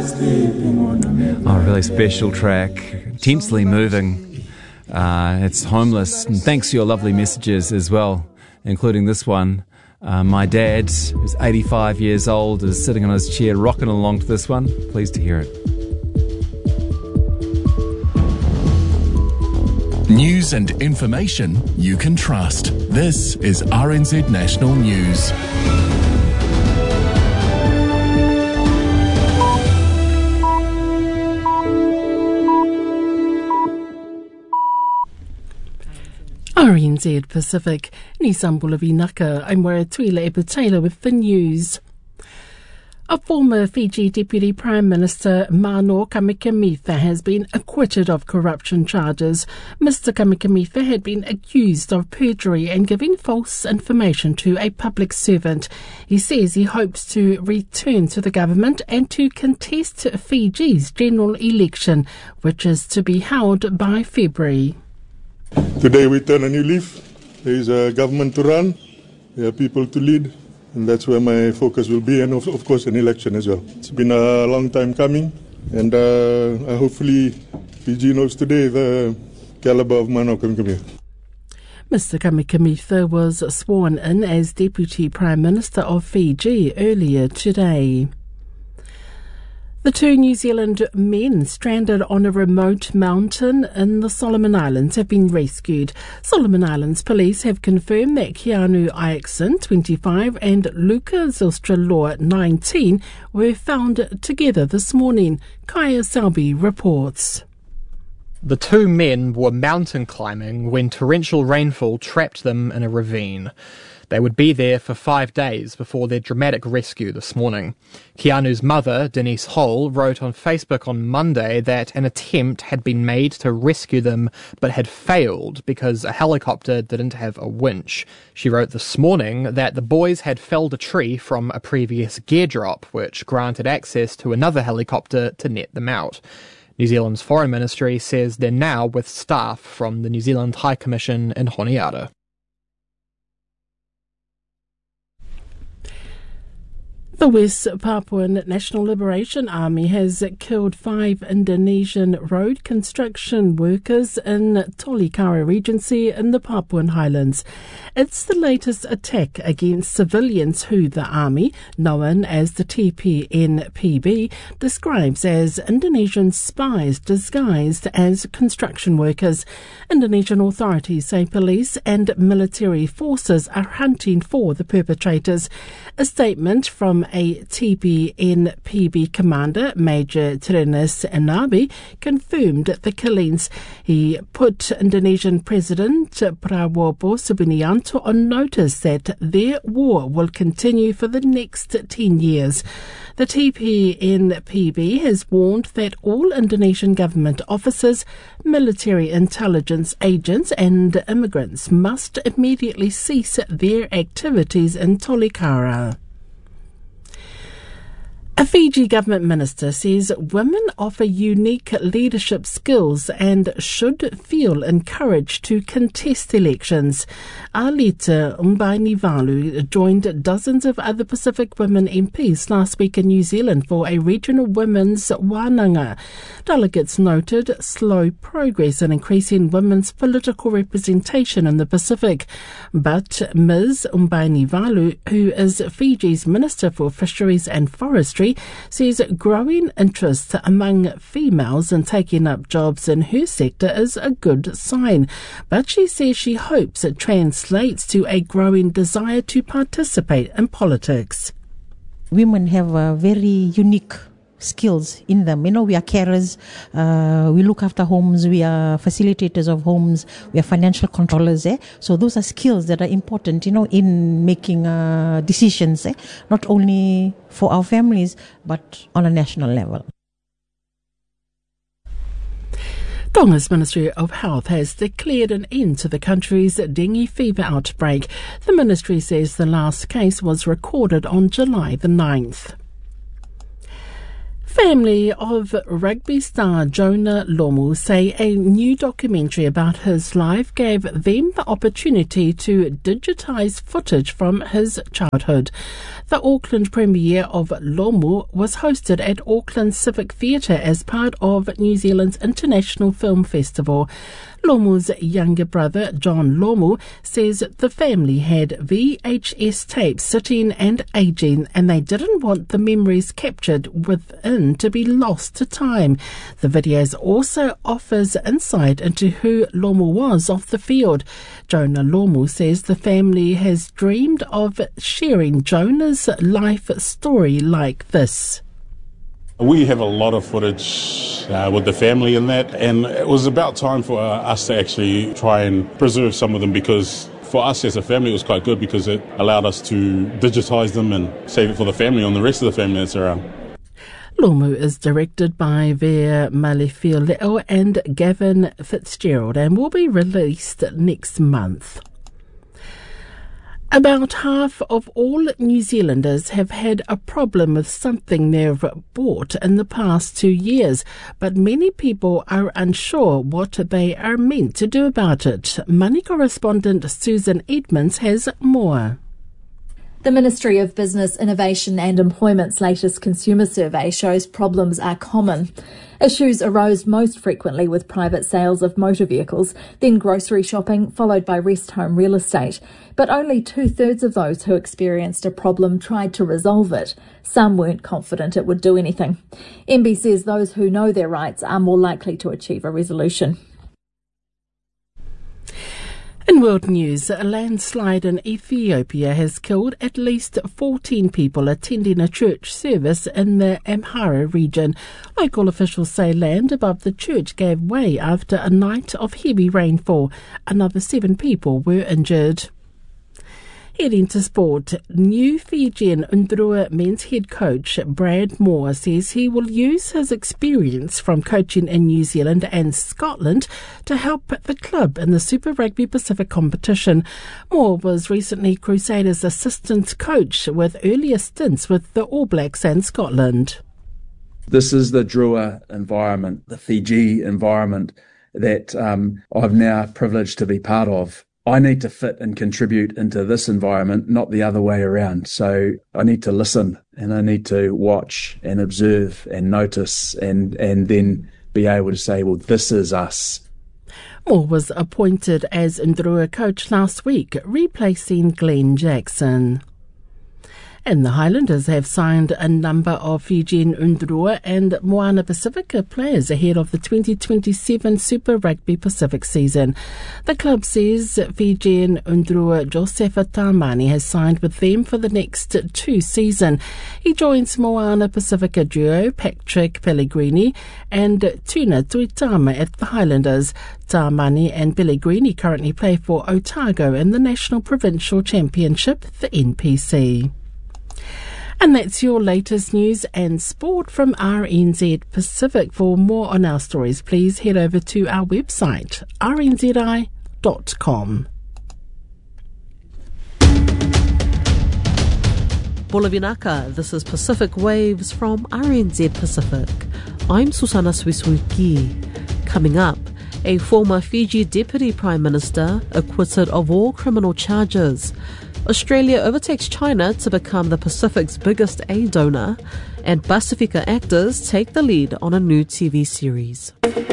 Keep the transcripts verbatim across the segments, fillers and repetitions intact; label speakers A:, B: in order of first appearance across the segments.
A: Oh, a really special track, intensely moving. Uh, it's Homeless, and thanks for your lovely messages as well, including this one. Uh, my dad, who's eighty-five years old, is sitting on his chair rocking along to this one. Pleased to hear it.
B: News and information you can trust. This is R N Z National News.
C: R N Z Pacific, ni Sambula Vinaka, I'm Waratwila Epatela with the news. A former Fiji Deputy Prime Minister Mano Kamikamica has been acquitted of corruption charges. Mister Kamikamica had been accused of perjury and giving false information to a public servant. He says he hopes to return to the government and to contest Fiji's general election, which is to be held by February.
D: Today we turn a new leaf. There is a government to run, there are people to lead, and that's where my focus will be, and of, of course an election as well. It's been a long time coming, and uh, hopefully Fiji knows today the caliber of Mano Kamikamica.
C: Mister Kamikamica was sworn in as Deputy Prime Minister of Fiji earlier today. The two New Zealand men stranded on a remote mountain in the Solomon Islands have been rescued. Solomon Islands police have confirmed that Keanu Iackson, twenty-five, and Luca Zylstra-Law, nineteen, were found together this morning. Kaya Selby reports.
E: The two men were mountain climbing when torrential rainfall trapped them in a ravine. They would be there for five days before their dramatic rescue this morning. Keanu's mother, Denise Hall, wrote on Facebook on Monday that an attempt had been made to rescue them but had failed because a helicopter didn't have a winch. She wrote this morning that the boys had felled a tree from a previous gear drop, which granted access to another helicopter to net them out. New Zealand's Foreign Ministry says they're now with staff from the New Zealand High Commission in Honiara.
C: The West Papuan National Liberation Army has killed five Indonesian road construction workers in Tolikara Regency in the Papuan Highlands. It's the latest attack against civilians who the army, known as the T P N P B, describes as Indonesian spies disguised as construction workers. Indonesian authorities say police and military forces are hunting for the perpetrators. A statement from a T P N P B commander, Major Trinis Anabi, confirmed the killings. He put Indonesian President Prabowo Subianto on notice that their war will continue for the next ten years. The T P N P B has warned that all Indonesian government officers, military intelligence agents and immigrants must immediately cease their activities in Tolikara. A Fiji government minister says women offer unique leadership skills and should feel encouraged to contest elections. Alita Umbainivalu joined dozens of other Pacific women M Ps last week in New Zealand for a regional women's wānanga. Delegates noted slow progress in increasing women's political representation in the Pacific. But Miz Umbainivalu, who is Fiji's Minister for Fisheries and Forestry, says growing interest among females in taking up jobs in her sector is a good sign. But she says she hopes it translates to a growing desire to participate in politics.
F: Women have a very unique skills in them. You know, we are carers, uh, we look after homes, we are facilitators of homes, we are financial controllers. Eh? So those are skills that are important, you know, in making uh, decisions, eh? Not only for our families, but on a national level.
C: Tonga's Ministry of Health has declared an end to the country's dengue fever outbreak. The ministry says the last case was recorded on July the ninth. family of rugby star Jonah Lomu say a new documentary about his life gave them the opportunity to digitise footage from his childhood. The Auckland premiere of Lomu was hosted at Auckland Civic Theatre as part of New Zealand's International Film Festival. Lomu's younger brother, John Lomu, says the family had V H S tapes sitting and aging, and they didn't want the memories captured within to be lost to time. The videos also offers insight into who Lomu was off the field. Jonah Lomu says the family has dreamed of sharing Jonah's life story like this.
G: We have a lot of footage uh, with the family in that, and it was about time for uh, us to actually try and preserve some of them, because for us as a family it was quite good because it allowed us to digitise them and save it for the family and the rest of the family that's around.
C: Lomu is directed by Vea Malefioleo and Gavin Fitzgerald and will be released next month. About half of all New Zealanders have had a problem with something they've bought in the past two years, but many people are unsure what they are meant to do about it. Money correspondent Susan Edmonds has more.
H: The Ministry of Business, Innovation and Employment's latest consumer survey shows problems are common. Issues arose most frequently with private sales of motor vehicles, then grocery shopping, followed by rest home real estate. But only two-thirds of those who experienced a problem tried to resolve it. Some weren't confident it would do anything. M B says those who know their rights are more likely to achieve a resolution.
C: In world news, a landslide in Ethiopia has killed at least fourteen people attending a church service in the Amhara region. Local officials say land above the church gave way after a night of heavy rainfall. Another seven people were injured. Heading to sport, new Fijian Undrua men's head coach Brad Moore says he will use his experience from coaching in New Zealand and Scotland to help the club in the Super Rugby Pacific competition. Moore was recently Crusaders' assistant coach with earlier stints with the All Blacks and Scotland.
I: This is the Drua environment, the Fiji environment that um, I've now privileged to be part of. I need to fit and contribute into this environment, not the other way around. So I need to listen and I need to watch and observe and notice and, and then be able to say, well, this is us.
C: Moore was appointed as Ndrua coach last week, replacing Glenn Jackson. And the Highlanders have signed a number of Fijian Undrua and Moana Pacifica players ahead of the twenty twenty-seven Super Rugby Pacific season. The club says Fijian Undrua Josefa Tamani has signed with them for the next two seasons. He joins Moana Pacifica duo Patrick Pellegrini and Tuna Tuitama at the Highlanders. Tamani and Pellegrini currently play for Otago in the National Provincial Championship, the N P C. And that's your latest news and sport from R N Z Pacific. For more on our stories, please head over to our website, r n z i dot com.
J: Bolavinaka, this is Pacific Waves from R N Z Pacific. I'm Susana Swiswiki. Coming up, a former Fiji Deputy Prime Minister acquitted of all criminal charges. Australia overtakes China to become the Pacific's biggest aid donor, and Pasifika actors take the lead on a new T V series.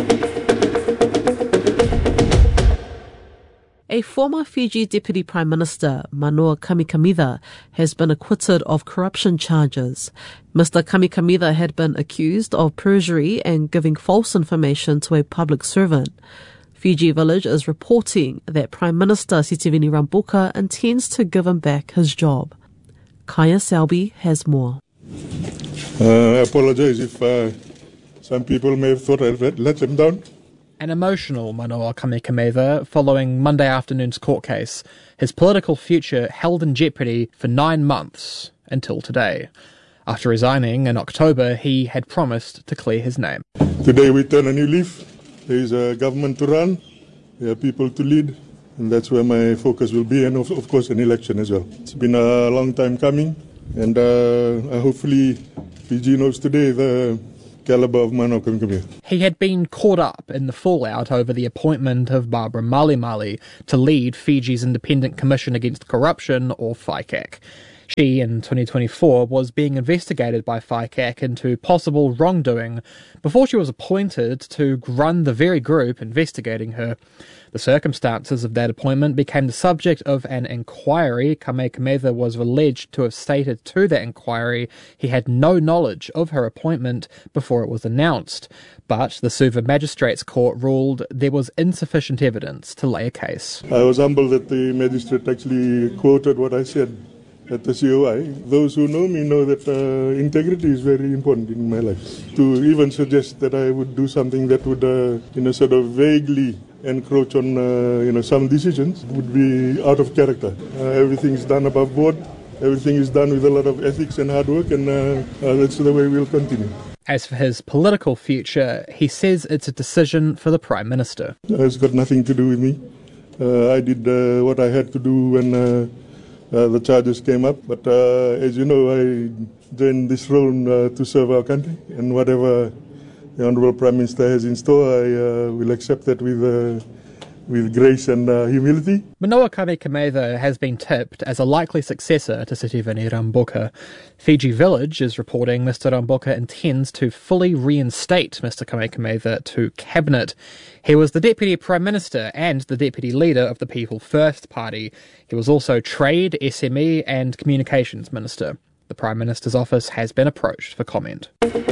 J: A former Fiji Deputy Prime Minister, Manoa Kamikamica, has been acquitted of corruption charges. Mister Kamikamica had been accused of perjury and giving false information to a public servant. Fiji Village is reporting that Prime Minister Sitiveni Rabuka intends to give him back his job. Kaya Selby has more.
D: Uh, I apologize if uh, some people may have thought I let them down.
E: An emotional Manoa Kamikamica following Monday afternoon's court case, his political future held in jeopardy for nine months until today. After resigning in October, he had promised to clear his name.
D: Today we turn a new leaf. There is a government to run, there are people to lead, and that's where my focus will be, and of, of course an election as well. It's been a long time coming, and uh, hopefully Fiji knows today the caliber of man of Kamkamia.
E: He had been caught up in the fallout over the appointment of Barbara Malimali to lead Fiji's Independent Commission Against Corruption, or FICAC. She, in twenty twenty-four, was being investigated by FICAC into possible wrongdoing before she was appointed to run the very group investigating her. The circumstances of that appointment became the subject of an inquiry. Kamehameha was alleged to have stated to that inquiry he had no knowledge of her appointment before it was announced. But the Suva Magistrates Court ruled there was insufficient evidence to lay a case.
D: I was humbled that the magistrate actually quoted what I said at the C O I. Those who know me know that uh, integrity is very important in my life. To even suggest that I would do something that would, uh, you know, sort of vaguely encroach on, uh, you know, some decisions would be out of character. Uh, everything is done above board. Everything is done with a lot of ethics and hard work, and uh, uh, that's the way we'll continue.
E: As for his political future, he says it's a decision for the Prime Minister.
D: Uh, it's got nothing to do with me. Uh, I did uh, what I had to do when uh, uh, the charges came up. But uh, as you know, I joined this role uh, to serve our country, and whatever the Honourable Prime Minister has in store, I uh, will accept that with uh, with grace and uh, humility.
E: Manoa Kamehameha has been tipped as a likely successor to Sitiveni Rabuka. Fiji Village is reporting Mister Rabuka intends to fully reinstate Mister Kamehameha to Cabinet. He was the Deputy Prime Minister and the Deputy Leader of the People First Party. He was also Trade, S M E and Communications Minister. The Prime Minister's office has been approached for comment.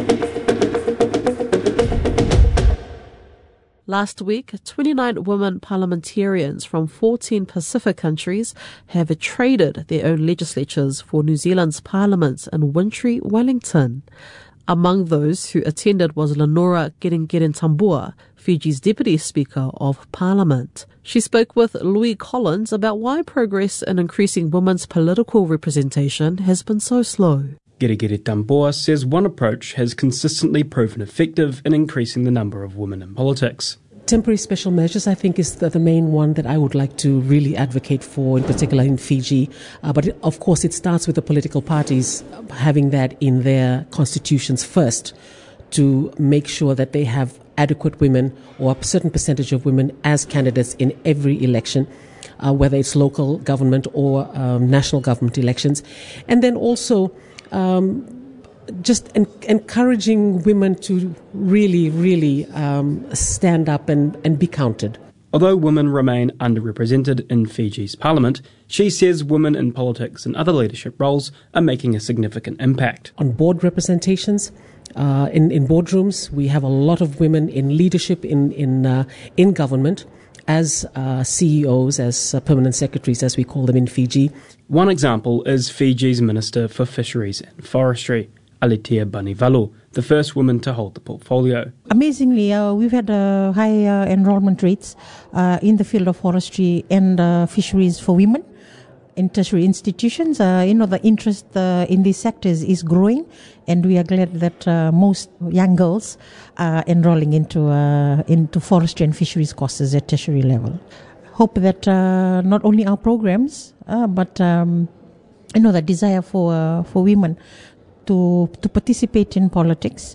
J: Last week, twenty-nine women parliamentarians from fourteen Pacific countries have traded their own legislatures for New Zealand's parliament in wintry Wellington. Among those who attended was Lenora Giringirin-Tambua, Fiji's Deputy Speaker of Parliament. She spoke with Louis Collins about why progress in increasing women's political representation has been so slow.
K: Giringirin-Tambua says one approach has consistently proven effective in increasing the number of women in politics.
L: Temporary special measures, I think, is the, the main one that I would like to really advocate for, in particular in Fiji. Uh, but it, of course, it starts with the political parties having that in their constitutions first to make sure that they have adequate women or a certain percentage of women as candidates in every election, uh, whether it's local government or um, national government elections. And then also um, just en- encouraging women to really, really um, stand up and, and be counted.
K: Although women remain underrepresented in Fiji's parliament, she says women in politics and other leadership roles are making a significant impact.
L: On board representations, uh, in, in boardrooms, we have a lot of women in leadership in, in, uh, in government, as uh, C E Os, as uh, permanent secretaries, as we call them in Fiji.
K: One example is Fiji's Minister for Fisheries and Forestry, Alitia Banivalu, the first woman to hold the portfolio.
F: Amazingly, uh, we've had uh, high uh, enrollment rates uh, in the field of forestry and uh, fisheries for women in tertiary institutions. Uh, you know, the interest uh, in these sectors is growing, and we are glad that uh, most young girls are enrolling into uh, into forestry and fisheries courses at tertiary level. Hope that uh, not only our programs, uh, but um, you know, the desire for uh, for women to to participate in politics,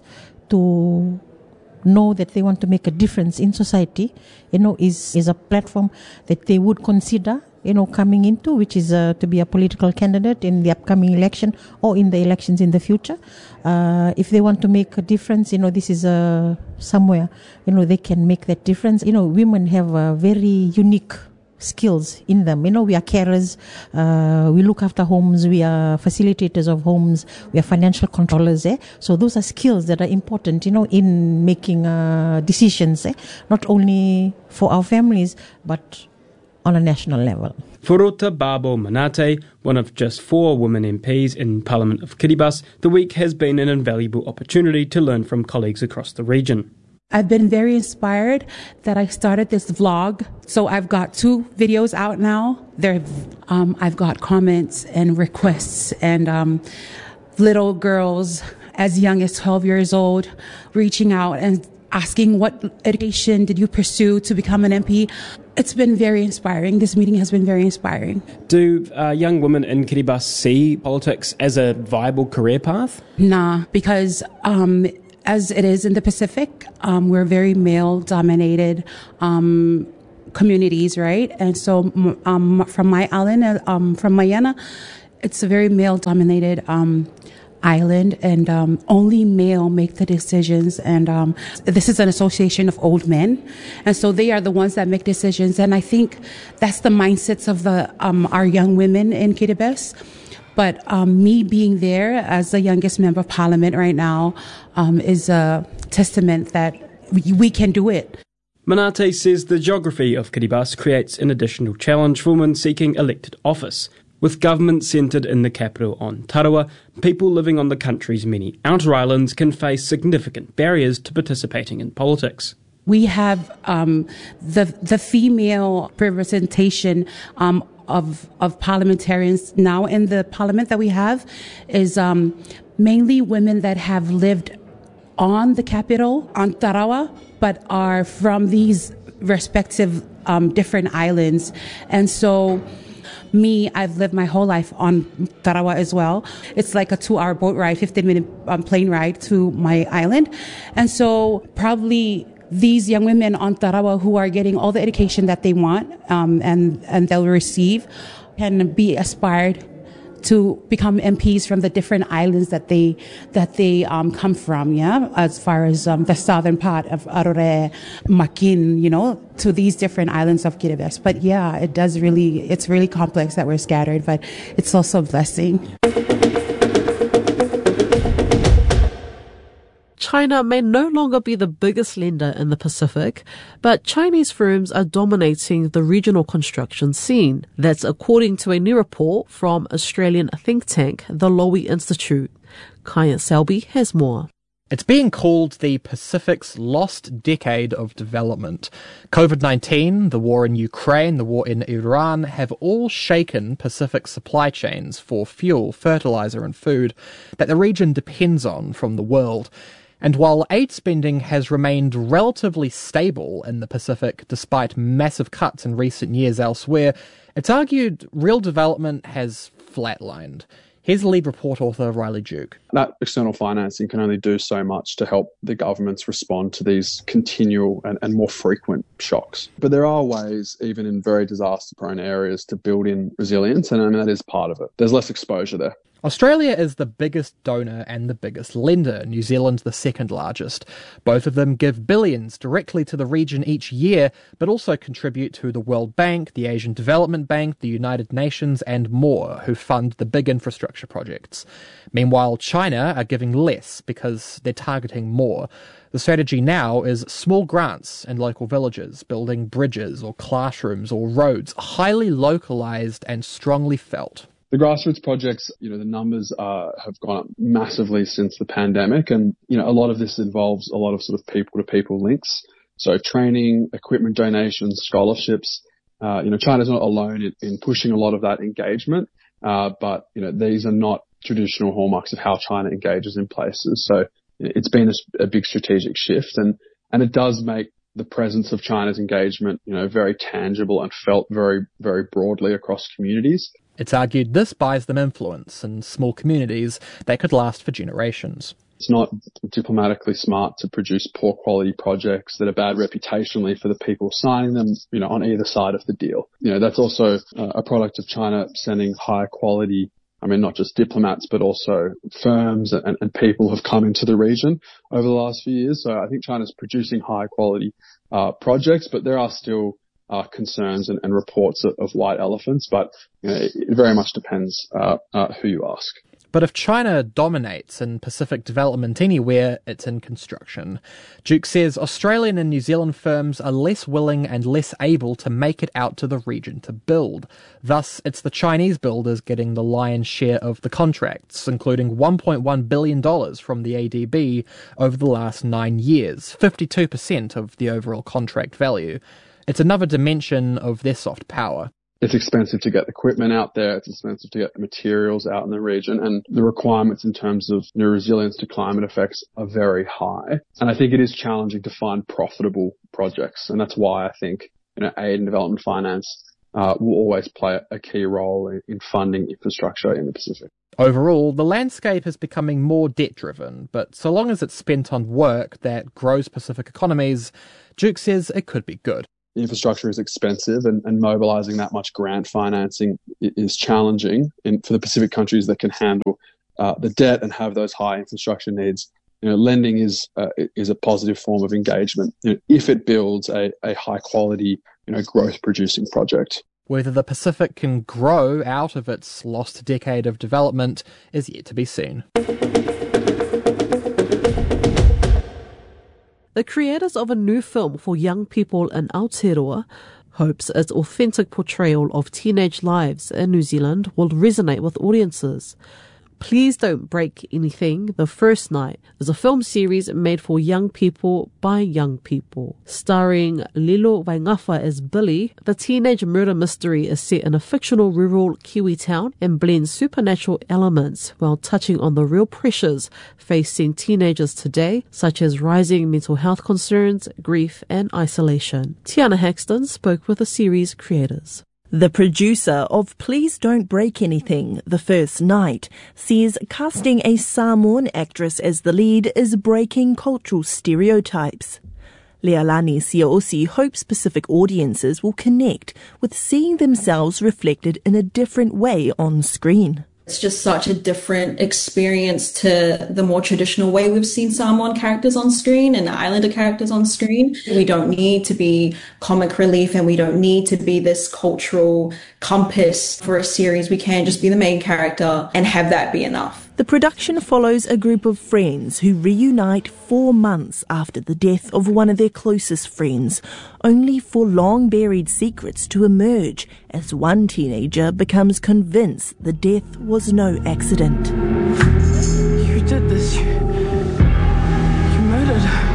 F: to know that they want to make a difference in society, you know, is is a platform that they would consider, you know, coming into, which is uh, to be a political candidate in the upcoming election or in the elections in the future. Uh, if they want to make a difference, you know, this is uh, somewhere, you know, they can make that difference. You know, women have a very unique skills in them. You know, we are carers, uh, we look after homes, we are facilitators of homes, we are financial controllers. Eh? So those are skills that are important, you know, in making uh, decisions, eh? Not only for our families, but on a national level.
K: Furuta Babo Manate, one of just four women M Ps in Parliament of Kiribati, the week has been an invaluable opportunity to learn from colleagues across the region.
M: I've been very inspired that I started this vlog. So I've got two videos out now. There, um, I've got comments and requests and um, little girls as young as twelve years old reaching out and asking what education did you pursue to become an M P. It's been very inspiring. This meeting has been very inspiring.
K: Do uh, young women in Kiribati see politics as a viable career path?
M: Nah, because um, as it is in the Pacific, um, we're very male-dominated um, communities, right? And so um, from my island, um, from Mayana, it's a very male-dominated um, island, and um, only male make the decisions. And um, this is an association of old men, and so they are the ones that make decisions. And I think that's the mindsets of the um, our young women in Kiribati. But um, me being there as the youngest member of parliament right now um, is a testament that we, we can do it.
K: Manate says the geography of Kiribati creates an additional challenge for women seeking elected office. With government centred in the capital on Tarawa, people living on the country's many outer islands can face significant barriers to participating in politics.
M: We have um, the the female representation um, of of parliamentarians now in the parliament that we have is um, mainly women that have lived on the capital, on Tarawa, but are from these respective um, different islands. And so me, I've lived my whole life on Tarawa as well. It's like a two-hour boat ride, fifteen-minute um, plane ride to my island. And so probably these young women on Tarawa who are getting all the education that they want um, and, and they'll receive can be aspired to become M Ps from the different islands that they that they um, come from, yeah, as far as um, the southern part of Arore, Makin, you know, to these different islands of Kiribati. But yeah, it does really, it's really complex that we're scattered, but it's also a blessing.
J: China may no longer be the biggest lender in the Pacific, but Chinese firms are dominating the regional construction scene. That's according to a new report from Australian think tank, the Lowy Institute. Kaya Selby has more.
E: It's being called the Pacific's lost decade of development. COVID nineteen, the war in Ukraine, the war in Iran have all shaken Pacific supply chains for fuel, fertilizer and food that the region depends on from the world. And while aid spending has remained relatively stable in the Pacific despite massive cuts in recent years elsewhere, it's argued real development has flatlined. Here's the lead report author, Riley Duke.
N: That external financing can only do so much to help the governments respond to these continual and, and more frequent shocks. But there are ways, even in very disaster-prone areas, to build in resilience, and I mean, that is part of it. There's less exposure there.
E: Australia is the biggest donor and the biggest lender. New Zealand's the second largest. Both of them give billions directly to the region each year, but also contribute to the World Bank, the Asian Development Bank, the United Nations and more, who fund the big infrastructure projects. Meanwhile, China are giving less because they're targeting more. The strategy now is small grants in local villages, building bridges or classrooms or roads, highly localised and strongly felt.
N: The grassroots projects, you know, the numbers uh, have gone up massively since the pandemic. And, you know, a lot of this involves a lot of sort of people-to-people links. So training, equipment donations, scholarships. Uh, you know, China's not alone in, in pushing a lot of that engagement. Uh, but, you know, these are not traditional hallmarks of how China engages in places. So you know, it's been a, a big strategic shift. And, and it does make the presence of China's engagement, you know, very tangible and felt very, very broadly across communities.
E: It's argued this buys them influence in small communities that could last for generations.
N: It's not diplomatically smart to produce poor quality projects that are bad reputationally for the people signing them, you know, on either side of the deal. You know, that's also a product of China sending high quality, I mean, not just diplomats, but also firms and, and people have come into the region over the last few years. So I think China's producing high quality uh, projects, but there are still Uh, concerns and, and reports of, of white elephants, but you know, it, it very much depends uh, uh, who you ask.
E: But if China dominates in Pacific development anywhere, it's in construction. Duke says Australian and New Zealand firms are less willing and less able to make it out to the region to build. Thus, it's the Chinese builders getting the lion's share of the contracts, including one point one billion dollars from the A D B over the last nine years, fifty-two percent of the overall contract value. It's another dimension of their soft power.
N: It's expensive to get equipment out there. It's expensive to get the materials out in the region. And the requirements in terms of you know, resilience to climate effects are very high. And I think it is challenging to find profitable projects. And that's why I think you know, aid and development finance uh, will always play a key role in, in funding infrastructure in the Pacific.
E: Overall, the landscape is becoming more debt-driven, but so long as it's spent on work that grows Pacific economies, Duke says it could be good.
N: Infrastructure is expensive, and, and mobilising that much grant financing is challenging in, for the Pacific countries that can handle uh, the debt and have those high infrastructure needs. You know, lending is uh, is a positive form of engagement, you know, if it builds a, a high quality, you know, growth producing project.
E: Whether the Pacific can grow out of its lost decade of development is yet to be seen.
J: The creators of a new film for young people in Aotearoa hopes its authentic portrayal of teenage lives in New Zealand will resonate with audiences. Please Don't Break Anything, The First Night, is a film series made for young people by young people. Starring Lilo Waingafa as Billy, the teenage murder mystery is set in a fictional rural Kiwi town and blends supernatural elements while touching on the real pressures facing teenagers today, such as rising mental health concerns, grief and isolation. Tiana Haxton spoke with the series creators.
O: The producer of Please Don't Break Anything, The First Night, says casting a Samoan actress as the lead is breaking cultural stereotypes. Leilani Siaosi hopes Pacific audiences will connect with seeing themselves reflected in a different way on screen.
P: It's just such a different experience to the more traditional way we've seen Samoan characters on screen and Islander characters on screen. We don't need to be comic relief and we don't need to be this cultural compass for a series. We can just be the main character and have that be enough.
O: The production follows a group of friends who reunite four months after the death of one of their closest friends, only for long-buried secrets to emerge as one teenager becomes convinced the death was no accident.
Q: You did this. You, you murdered her.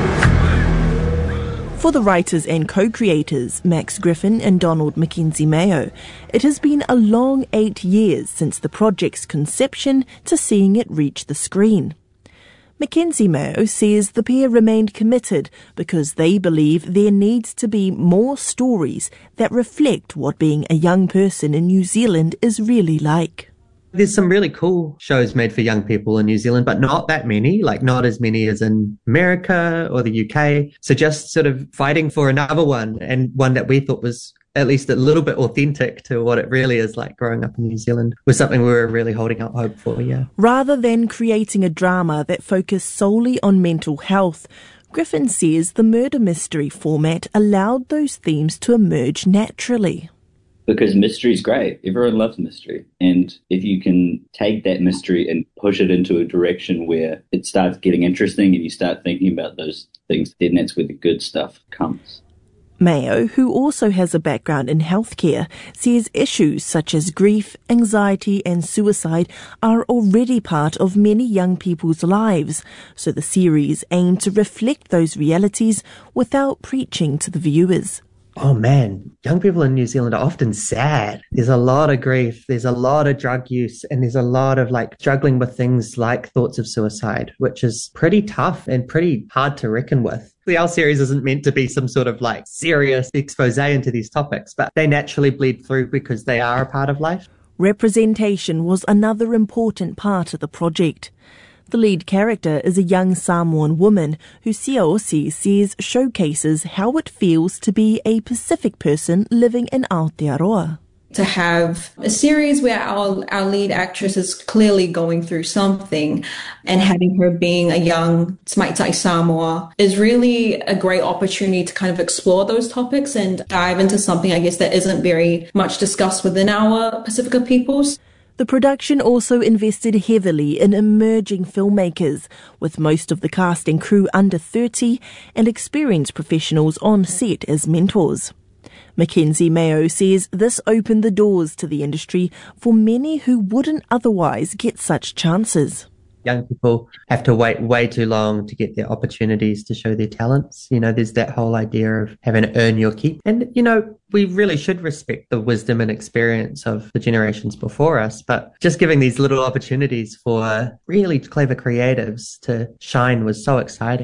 O: For the writers and co-creators, Max Griffin and Donald Mackenzie Mayo, it has been a long eight years since the project's conception to seeing it reach the screen. Mackenzie Mayo says the pair remained committed because they believe there needs to be more stories that reflect what being a young person in New Zealand is really like.
R: There's some really cool shows made for young people in New Zealand, but not that many, like not as many as in America or the U K. So just sort of fighting for another one, and one that we thought was at least a little bit authentic to what it really is like growing up in New Zealand was something we were really holding out hope for, yeah.
O: Rather than creating a drama that focused solely on mental health, Griffin says the murder mystery format allowed those themes to emerge naturally.
S: Because mystery is great. Everyone loves mystery. And if you can take that mystery and push it into a direction where it starts getting interesting and you start thinking about those things, then that's where the good stuff comes.
O: Mayo, who also has a background in healthcare, says issues such as grief, anxiety and suicide are already part of many young people's lives, so the series aimed to reflect those realities without preaching to the viewers.
R: Oh man, young people in New Zealand are often sad. There's a lot of grief, there's a lot of drug use, and there's a lot of like struggling with things like thoughts of suicide, which is pretty tough and pretty hard to reckon with. Our series isn't meant to be some sort of like serious expose into these topics, but they naturally bleed through because they are a part of life.
O: Representation was another important part of the project. The lead character is a young Samoan woman who Siaosi says showcases how it feels to be a Pacific person living in Aotearoa.
P: To have a series where our, our lead actress is clearly going through something and having her being a young Smaitai Samoa is really a great opportunity to kind of explore those topics and dive into something, I guess, that isn't very much discussed within our Pacifica peoples.
O: The production also invested heavily in emerging filmmakers, with most of the cast and crew under thirty and experienced professionals on set as mentors. Mackenzie Mayo says this opened the doors to the industry for many who wouldn't otherwise get such chances.
R: Young people have to wait way too long to get their opportunities to show their talents. You know, there's that whole idea of having to earn your keep. And, you know, we really should respect the wisdom and experience of the generations before us. But just giving these little opportunities for really clever creatives to shine was so exciting.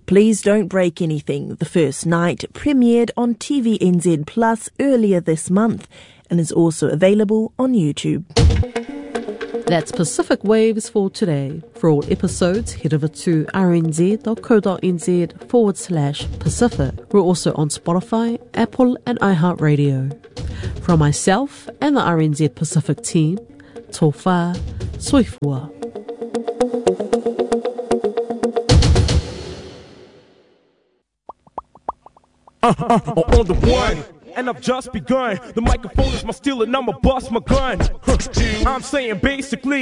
O: Please Don't Break Anything, the first night, premiered on T V N Z Plus earlier this month and is also available on YouTube.
J: That's Pacific Waves for today. For all episodes, head over to rnz.co.nz forward slash Pacific. We're also on Spotify, Apple and iHeartRadio. From myself and the R N Z Pacific team, Tofa Soifua.
T: Uh, uh, uh, on the one, and I've just begun. The microphone is my steel and I'ma bust my gun. Huh. I'm saying basically